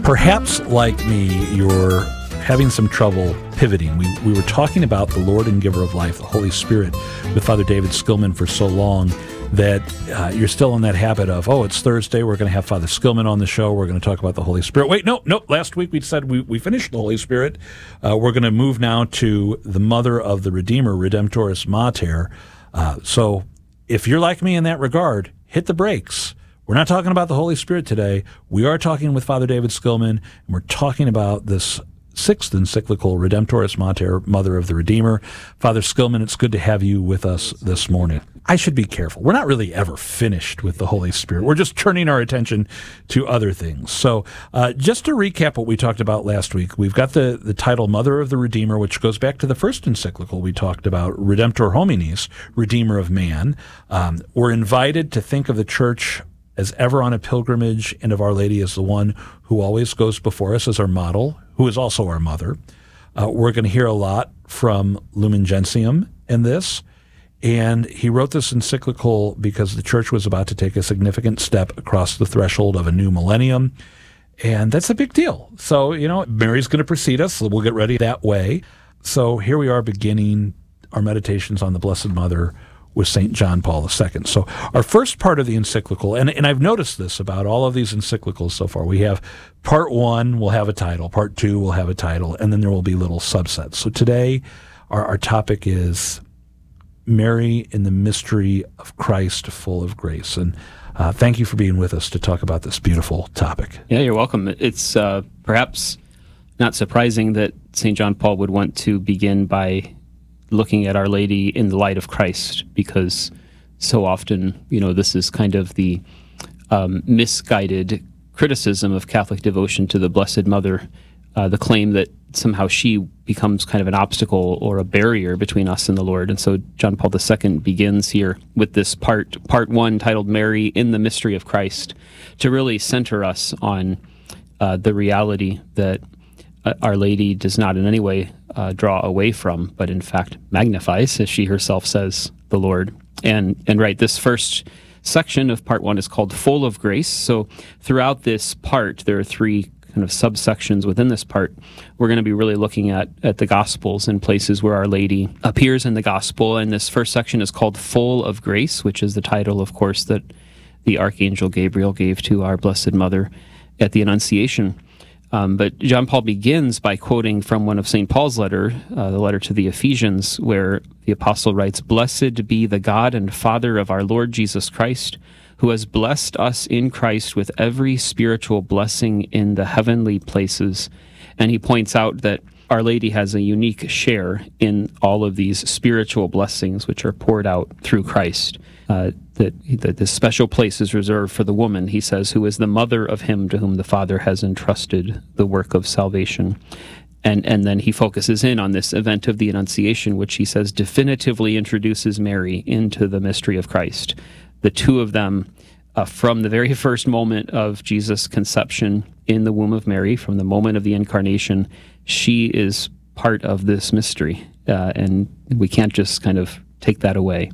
Perhaps, like me, you're having some trouble pivoting. We were talking about the Lord and Giver of Life, the Holy Spirit, with Father David Skillman for so long that you're still in that habit of, it's Thursday, we're going to have Father Skillman on the show, we're going to talk about the Holy Spirit. Wait, no, last week we said we finished the Holy Spirit. We're going to move now to the Mother of the Redeemer, Redemptoris Mater. So if you're like me in that regard, hit the brakes. We're not talking about the Holy Spirit today. We are talking with Father David Skillman, and we're talking about this sixth encyclical, Redemptoris Mater, Mother of the Redeemer. Father Skillman, it's good to have you with us this morning. I should be careful. We're not really ever finished with the Holy Spirit. We're just turning our attention to other things. So just to recap what we talked about last week, we've got the title Mother of the Redeemer, which goes back to the first encyclical we talked about, Redemptor Hominis, Redeemer of Man. We're invited to think of the Church as ever on a pilgrimage, and of Our Lady as the one who always goes before us as our model, who is also our mother. We're going to hear a lot from Lumen Gentium in this, and he wrote this encyclical because the Church was about to take a significant step across the threshold of a new millennium, and that's a big deal. So, Mary's going to precede us, so we'll get ready that way. So here we are beginning our meditations on the Blessed Mother with St. John Paul II. So our first part of the encyclical, and I've noticed this about all of these encyclicals so far, we have part 1 will have a title, part 2 will have a title, and then there will be little subsets. So today our topic is Mary in the Mystery of Christ, full of grace. And thank you for being with us to talk about this beautiful topic. Yeah, you're welcome. It's perhaps not surprising that St. John Paul would want to begin by looking at Our Lady in the light of Christ, because so often, this is kind of the misguided criticism of Catholic devotion to the Blessed Mother, the claim that somehow she becomes kind of an obstacle or a barrier between us and the Lord. And so John Paul II begins here with this part 1 titled Mary in the Mystery of Christ, to really center us on the reality that Our Lady does not in any way draw away from, but in fact magnifies, as she herself says, the Lord. And right, this first section of part 1 is called Full of Grace. So throughout this part, there are 3 kind of subsections within this part. We're going to be really looking at the Gospels and places where Our Lady appears in the Gospel. And this first section is called Full of Grace, which is the title, of course, that the Archangel Gabriel gave to our Blessed Mother at the Annunciation. But John Paul begins by quoting from one of St. Paul's letter, the letter to the Ephesians, where the apostle writes, "Blessed be the God and Father of our Lord Jesus Christ, who has blessed us in Christ with every spiritual blessing in the heavenly places." And he points out that Our Lady has a unique share in all of these spiritual blessings which are poured out through Christ. That this special place is reserved for the woman, he says, who is the mother of him to whom the Father has entrusted the work of salvation. And then he focuses in on this event of the Annunciation, which he says definitively introduces Mary into the mystery of Christ. The two of them, from the very first moment of Jesus' conception in the womb of Mary, from the moment of the Incarnation, she is part of this mystery, and we can't just kind of take that away.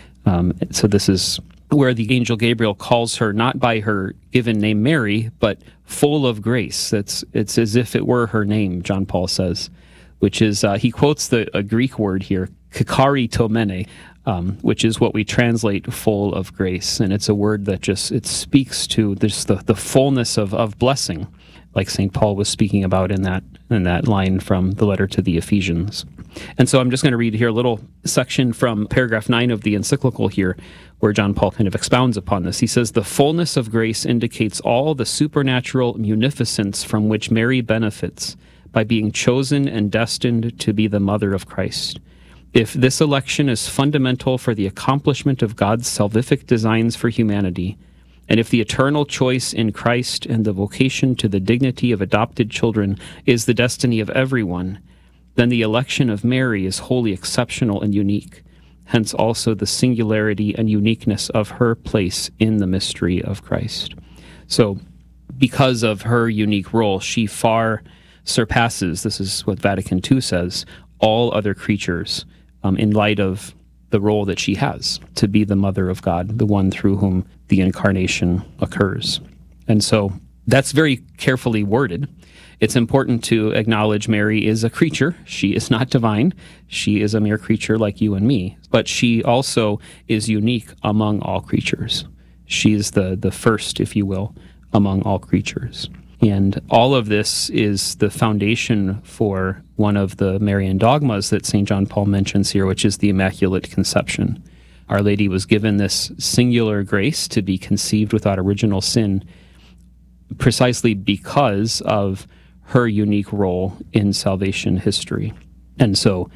So this is where the angel Gabriel calls her not by her given name Mary, but full of grace. It's as if it were her name, John Paul says, which is, he quotes a Greek word here, kakaritomene, which is what we translate full of grace. And it's a word that it speaks to this, the fullness of blessing, like St. Paul was speaking about in that line from the letter to the Ephesians. And so I'm just going to read here a little section from paragraph 9 of the encyclical here, where John Paul kind of expounds upon this. He says, "The fullness of grace indicates all the supernatural munificence from which Mary benefits by being chosen and destined to be the mother of Christ. If this election is fundamental for the accomplishment of God's salvific designs for humanity, and if the eternal choice in Christ and the vocation to the dignity of adopted children is the destiny of everyone, then the election of Mary is wholly exceptional and unique, hence also the singularity and uniqueness of her place in the mystery of Christ." So, because of her unique role, she far surpasses, this is what Vatican II says, all other creatures in light of the role that she has to be the mother of God, the one through whom the incarnation occurs. And so That's very carefully worded. It's important to acknowledge Mary is a creature. She is not divine. She is a mere creature like you and me. But she also is unique among all creatures. She is the first, if you will, among all creatures. And all of this is the foundation for one of the Marian dogmas that St. John Paul mentions here, which is the Immaculate Conception. Our Lady was given this singular grace to be conceived without original sin precisely because of her unique role in salvation history. And so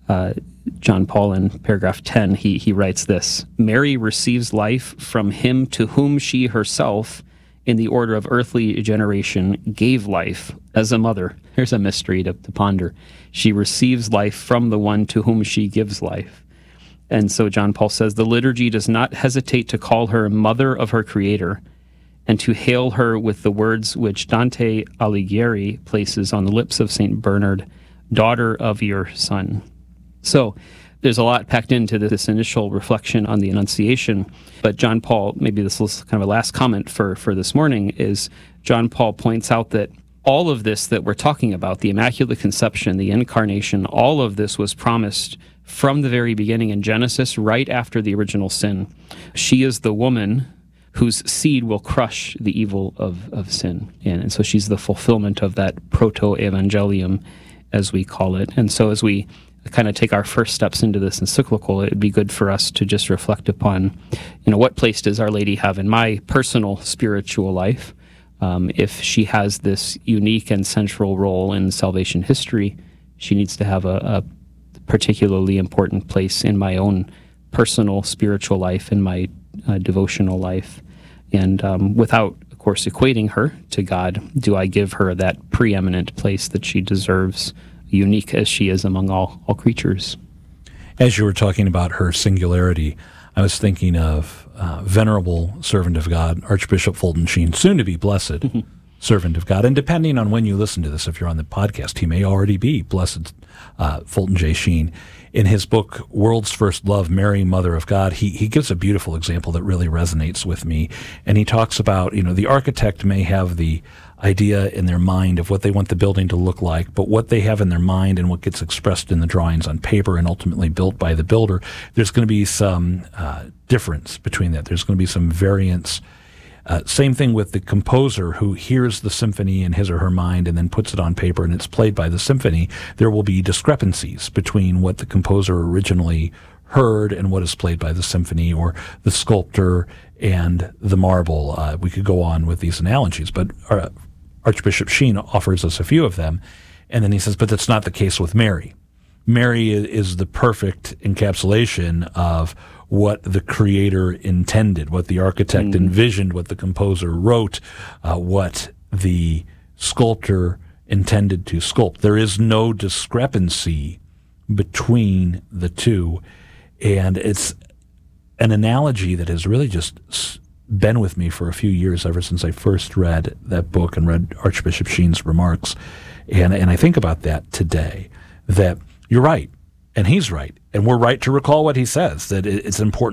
John Paul in paragraph 10, he writes this: Mary receives life from him to whom she herself, in the order of earthly generation, gave life as a mother. Here's a mystery to ponder. She receives life from the one to whom she gives life. And so John Paul says, the liturgy does not hesitate to call her mother of her Creator, and to hail her with the words which Dante Alighieri places on the lips of St. Bernard, daughter of your Son. So there's a lot packed into this initial reflection on the Annunciation, but John Paul, maybe this is kind of a last comment for this morning, is John Paul points out that all of this that we're talking about, the Immaculate Conception, the Incarnation, all of this was promised from the very beginning in Genesis, right after the original sin. She is the woman whose seed will crush the evil of sin. And so she's the fulfillment of that proto-evangelium, as we call it. And so as we kind of take our first steps into this encyclical, it'd be good for us to just reflect upon, what place does Our Lady have in my personal spiritual life? If she has this unique and central role in salvation history, she needs to have a particularly important place in my own personal spiritual life, in my devotional life. And without, of course, equating her to God, do I give her that preeminent place that she deserves, unique as she is among all creatures? As you were talking about her singularity, I was thinking of venerable servant of God, Archbishop Fulton Sheen, soon to be blessed servant of God. And depending on when you listen to this, if you're on the podcast, he may already be blessed Fulton J. Sheen. In his book, World's First Love, Mary, Mother of God, he gives a beautiful example that really resonates with me. And he talks about, the architect may have the idea in their mind of what they want the building to look like, but what they have in their mind and what gets expressed in the drawings on paper and ultimately built by the builder, there's going to be some difference between that. There's going to be some variance. Same thing with the composer who hears the symphony in his or her mind and then puts it on paper and it's played by the symphony. There will be discrepancies between what the composer originally heard and what is played by the symphony, or the sculptor and the marble. We could go on with these analogies, but Archbishop Sheen offers us a few of them. And then he says, but that's not the case with Mary. Mary is the perfect encapsulation of what the Creator intended, what the architect envisioned, what the composer wrote, what the sculptor intended to sculpt. There is no discrepancy between the two, and it's an analogy that has really just been with me for a few years, ever since I first read that book and read Archbishop Sheen's remarks. And I think about that today, that you're right, and he's right, and we're right to recall what he says, that it's important